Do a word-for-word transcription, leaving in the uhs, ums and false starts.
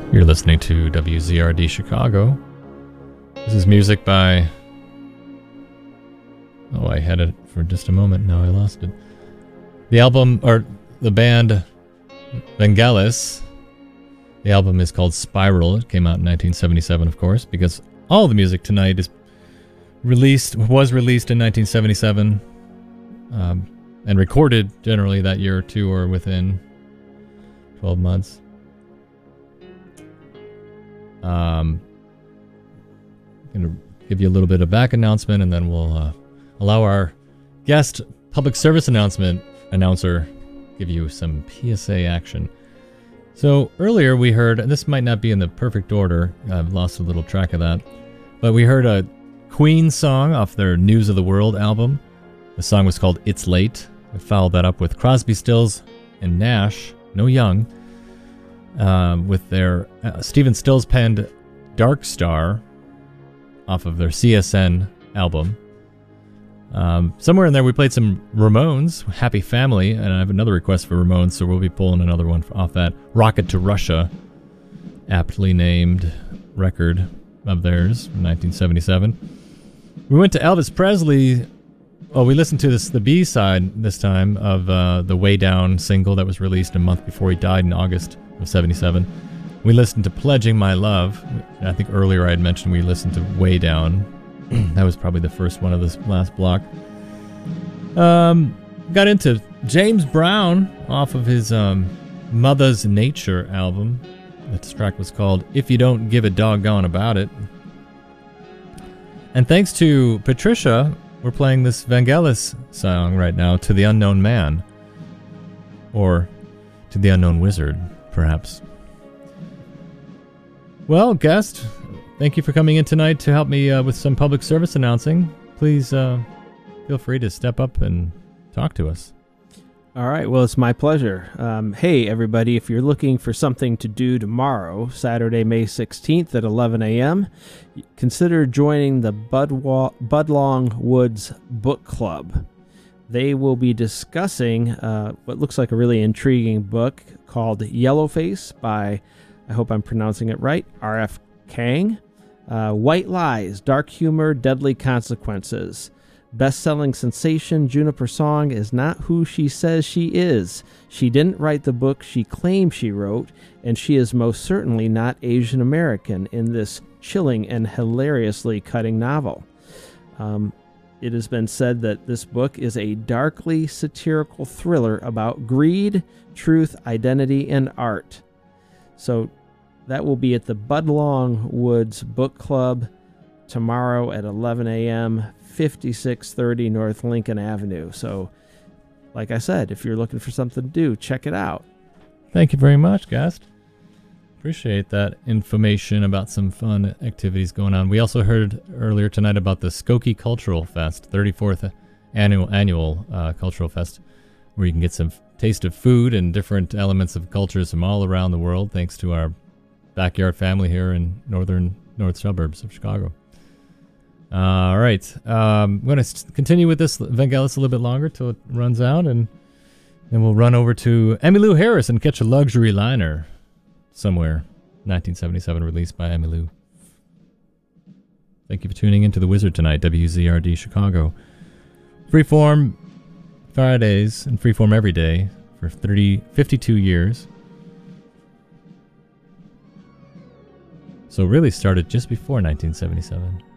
You're listening to W Z R D Chicago. This is music by... Oh, I had it for just a moment. Now I lost it. The album, or the band Vangelis. The album is called Spiral. It came out in nineteen seventy-seven, of course, because all the music tonight is released, was released in nineteen seventy-seven, um, and recorded generally that year or two or within twelve months. Um, I'm going to give you a little bit of back announcement, and then we'll uh, allow our guest public service announcement announcer give you some P S A action. So earlier we heard, and this might not be in the perfect order, I've lost a little track of that, but we heard a Queen song off their News of the World album. The song was called It's Late. I followed that up with Crosby, Stills and Nash, no Young, um, with their uh, Stephen Stills penned Dark Star off of their C S N album. Um, somewhere in there we played some Ramones, Happy Family, and I have another request for Ramones, so we'll be pulling another one off that Rocket to Russia, aptly named record of theirs from nineteen seventy-seven. We went to Elvis Presley. Oh, we listened to this the B-side this time of uh, the Way Down single that was released a month before he died in August of seventy-seven. We listened to Pledging My Love. I think earlier I had mentioned we listened to Way Down. That was probably the first one of this last block. Um, got into James Brown off of his um, Mother's Nature album. This track was called If You Don't Give a Doggone About It. And thanks to Patricia, we're playing this Vangelis song right now, To the Unknown Man. Or To the Unknown Wizard, perhaps. Well, guest, thank you for coming in tonight to help me uh, with some public service announcing. Please uh, feel free to step up and talk to us. All right. Well, it's my pleasure. Um, hey, everybody, if you're looking for something to do tomorrow, Saturday, May sixteenth at eleven a.m., consider joining the Budwa- Budlong Woods Book Club. They will be discussing uh, what looks like a really intriguing book called Yellowface by, I hope I'm pronouncing it right, R F Kang. Uh, White Lies, Dark Humor, Deadly Consequences. Best-selling sensation Juniper Song is not who she says she is. She didn't write the book she claims she wrote, and she is most certainly not Asian American in this chilling and hilariously cutting novel. Um, it has been said that this book is a darkly satirical thriller about greed, truth, identity, and art. So that will be at the Budlong Woods Book Club tomorrow at eleven a.m., fifty-six thirty North Lincoln Avenue. So, like I said, if you're looking for something to do, check it out. Thank you very much, guest. Appreciate that information about some fun activities going on. We also heard earlier tonight about the Skokie Cultural Fest, thirty-fourth annual annual uh, Cultural Fest, where you can get some taste of food and different elements of cultures from all around the world, thanks to our backyard family here in northern north suburbs of Chicago. Uh, all right. Um, I'm going to continue with this Vangelis a little bit longer till it runs out, and then we'll run over to Emmylou Harris and catch a luxury liner somewhere. nineteen seventy-seven released by Emmylou. Thank you for tuning in to The Wizard tonight, W Z R D Chicago. Freeform Fridays and Freeform every day for thirty, fifty-two years. So really started just before nineteen seventy-seven.